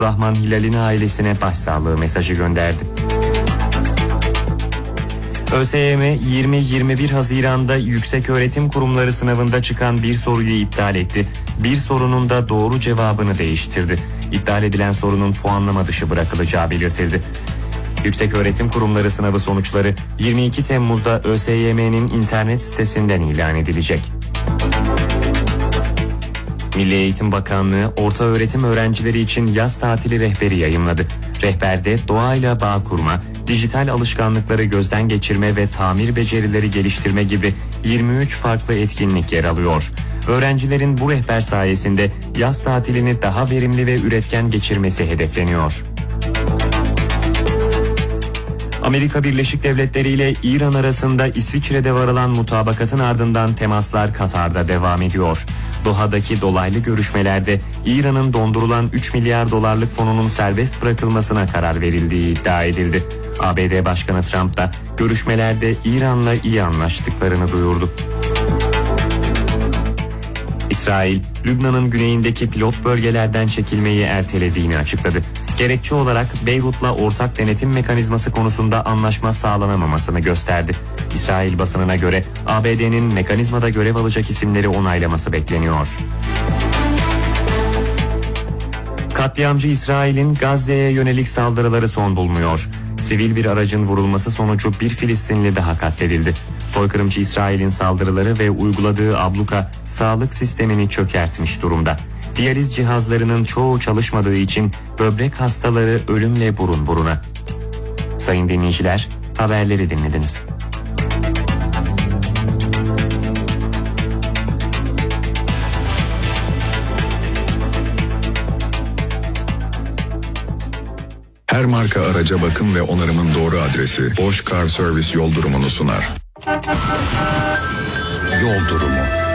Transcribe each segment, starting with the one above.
Rahman Hilal'in ailesine başsağlığı mesajı gönderdi. ÖSYM 20-21 Haziran'da Yükseköğretim Kurumları sınavında çıkan bir soruyu iptal etti. Bir sorunun da doğru cevabını değiştirdi. İptal edilen sorunun puanlama dışı bırakılacağı belirtildi. Yükseköğretim Kurumları sınavı sonuçları 22 Temmuz'da ÖSYM'nin internet sitesinden ilan edilecek. Milli Eğitim Bakanlığı ortaöğretim öğrencileri için yaz tatili rehberi yayımladı. Rehberde doğayla bağ kurma, dijital alışkanlıkları gözden geçirme ve tamir becerileri geliştirme gibi 23 farklı etkinlik yer alıyor. Öğrencilerin bu rehber sayesinde yaz tatilini daha verimli ve üretken geçirmesi hedefleniyor. Amerika Birleşik Devletleri ile İran arasında İsviçre'de varılan mutabakatın ardından temaslar Katar'da devam ediyor. Doha'daki dolaylı görüşmelerde İran'ın dondurulan 3 milyar dolarlık fonunun serbest bırakılmasına karar verildiği iddia edildi. ABD Başkanı Trump da görüşmelerde İran'la iyi anlaştıklarını duyurdu. İsrail, Lübnan'ın güneyindeki pilot bölgelerden çekilmeyi ertelediğini açıkladı. Gerekçe olarak Beyrut'la ortak denetim mekanizması konusunda anlaşma sağlanamamasını gösterdi. İsrail basınına göre ABD'nin mekanizmada görev alacak isimleri onaylaması bekleniyor. Katliamcı İsrail'in Gazze'ye yönelik saldırıları son bulmuyor. Sivil bir aracın vurulması sonucu bir Filistinli daha katledildi. Soykırımcı İsrail'in saldırıları ve uyguladığı abluka sağlık sistemini çökertmiş durumda. Diyaliz cihazlarının çoğu çalışmadığı için böbrek hastaları ölümle burun buruna. Sayın dinleyiciler, haberleri dinlediniz. Her marka araca bakım ve onarımın doğru adresi Bosch Car Service yol durumunu sunar. Yol durumu.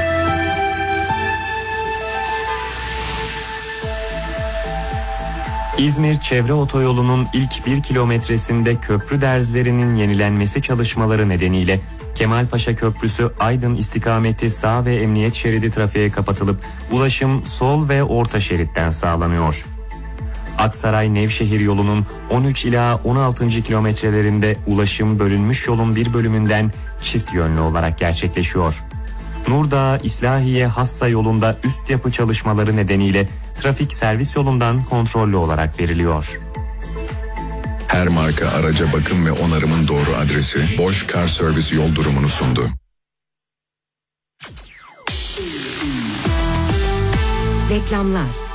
İzmir Çevre Otoyolu'nun ilk 1 kilometresinde köprü derzlerinin yenilenmesi çalışmaları nedeniyle Kemalpaşa Köprüsü Aydın istikameti sağ ve emniyet şeridi trafiğe kapatılıp ulaşım sol ve orta şeritten sağlanıyor. Aksaray-Nevşehir yolunun 13 ila 16. kilometrelerinde ulaşım bölünmüş yolun bir bölümünden çift yönlü olarak gerçekleşiyor. Nurdağ-İslahiye-Hassa yolunda üst yapı çalışmaları nedeniyle trafik servis yolundan kontrollü olarak veriliyor. Her marka araca bakım ve onarımın doğru adresi Bosch Car Service yol durumunu sundu. Reklamlar.